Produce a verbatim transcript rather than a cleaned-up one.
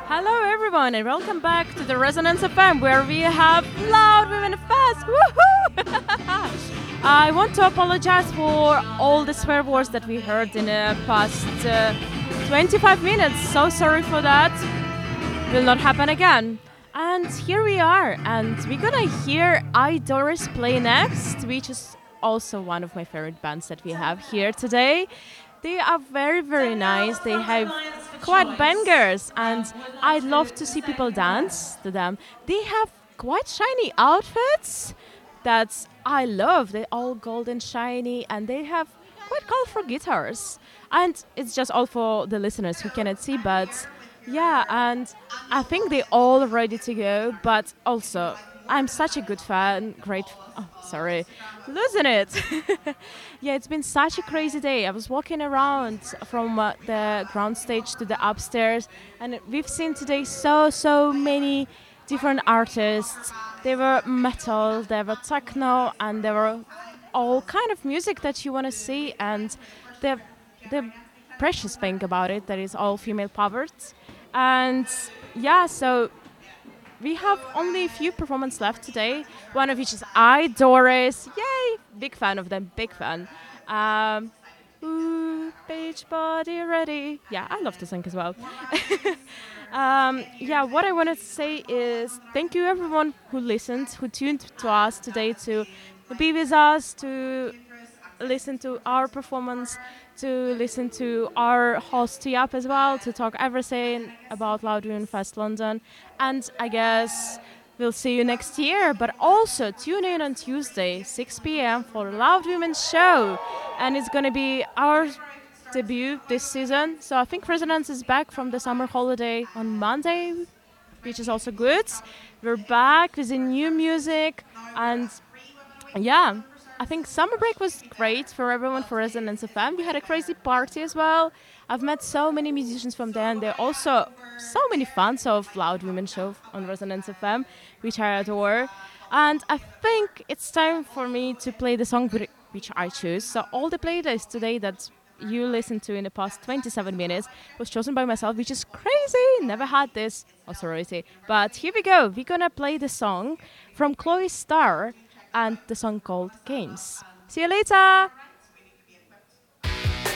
Hello, everyone, and welcome back to the Resonance F M, where we have Loud Women Fest. Woohoo! I want to apologize for all the swear words that we heard in the past uh, twenty-five minutes. So sorry for that. Will not happen again. And here we are, and we're gonna hear I, Doris play next, which is also one of my favorite bands that we have here today. They are very, very nice. They have quite bangers, and I'd love to see people dance to them. They have quite shiny outfits that I love. They're all gold and shiny, and they have quite colorful guitars. And it's just all for the listeners who cannot see, but yeah, and I think they're all ready to go, but also I'm such a good fan, great, oh, sorry, losing it. Yeah, it's been such a crazy day. I was walking around from uh, the ground stage to the upstairs, and we've seen today so, so many different artists. They were metal, they were techno, and they were all kind of music that you want to see, and the, the precious thing about it, that is all female powered. And yeah, so we have only a few performances left today, one of which is I, Doris. Yay! Big fan of them, big fan. Um, ooh, beach body ready. Yeah, I love to sing as well. um, yeah, what I wanted to say is thank you everyone who listened, who tuned to us today to be with us, to listen to our performance, to listen to our host Tiap as well, to talk everything about Loud Women Fest London. And I guess we'll see you next year, but also tune in on Tuesday, six p.m. for Loud Women's Show. And it's going to be our debut this season. So I think Resonance is back from the summer holiday on Monday, which is also good. We're back with the new music, and yeah, I think summer break was great for everyone, for Resonance F M. We had a crazy party as well. I've met so many musicians from there, and there are also so many fans of Loud Women Show on Resonance F M, which I adore. And I think it's time for me to play the song which I choose. So all the playlists today that you listened to in the past twenty-seven minutes was chosen by myself, which is crazy. Never had this authority. But here we go. We're going to play the song from Chloe Starr, and the song called Games. See you later!